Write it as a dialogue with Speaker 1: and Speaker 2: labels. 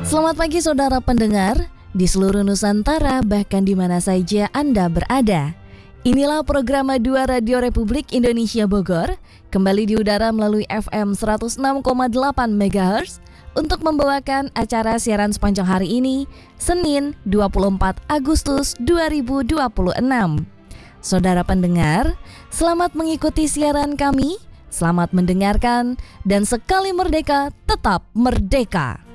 Speaker 1: Selamat pagi saudara pendengar, di seluruh Nusantara bahkan di mana saja Anda berada. Inilah program 2 Radio Republik Indonesia Bogor, kembali di udara melalui FM 106,8 MHz untuk membawakan acara siaran sepanjang hari ini, Senin 24 Agustus 2026. Saudara pendengar, selamat mengikuti siaran kami, selamat mendengarkan, dan sekali merdeka, tetap merdeka.